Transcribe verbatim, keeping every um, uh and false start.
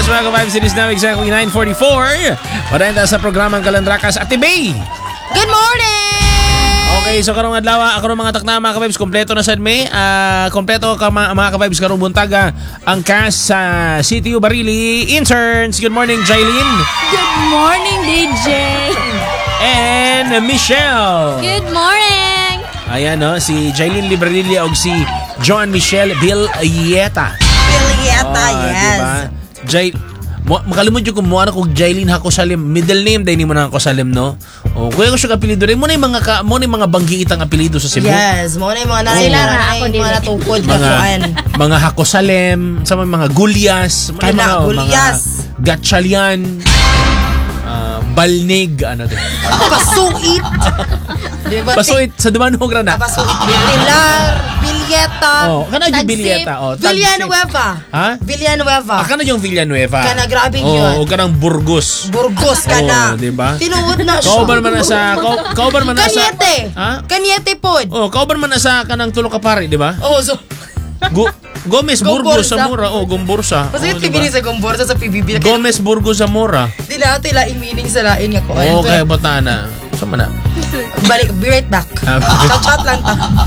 oras mga ka-vibes. It is now exactly nine forty-four. Parenta sa programang Kalandrakas at Tibay. Good morning! Okay, so karong adlaw ako ng mga takna mga ka-vibes, kompleto na sad me. Uh, kompleto ka mga, mga ka-vibes karong buntaga ang cast sa C T U Barili interns. Good morning, Jailin. Good morning, D J. And Michelle. Good morning! Ayan no, si Jailin Librarilia o si John Michelle Villeta. Villeta, Oh, yes. diba? Jay, mo, makalimod yung kumuha na kung Jailin Hakosalim. Middle name dahil mo na Hakosalim, no? O, kuya ko siya apelido rin. Mo na yung mga, ka, mo na yung mga banggiitang apelido sa Cebu. Yes, mo na yung mga Sila nailara na na ako yung din. mga natukod na Mga, kuan. mga Hakosalem, sa mga Gulyas. Mo na yung Kana, mga, oh, Gulyas. Mga Gatchalian. Uh, Balnig, ano din. Pasuit! Diba? Pasuit, sa Dumanhog na na. Pasuit. Pilar, Villeta. Oh, kana yung Villeta. Oh, Tagsip. Villanueva. Ha? Villanueva. Ah, kana yung Villanueva. Kana, grabe oh, yun. O kanang Burgos. Burgos ka na. Oh, diba? Tinuod na siya. Kauban man na sa kau- kauban man na sa Kanyete. Ha? Kanyete pod. Oh, kauban man na sa kanang tulo ka pare, di ba? Oh, so. Go- Gomez Burgos Gomborsa. Zamora. Oh, Gomborsa. Kasi oh, P B sa Gomborsa sa P B B. Gomez Burgos Zamora. Di na ito laing meaning sa lain nga ko. Okay, bata na. Saan man na? Balik, be right back. Ah, Chat-chat lang ta.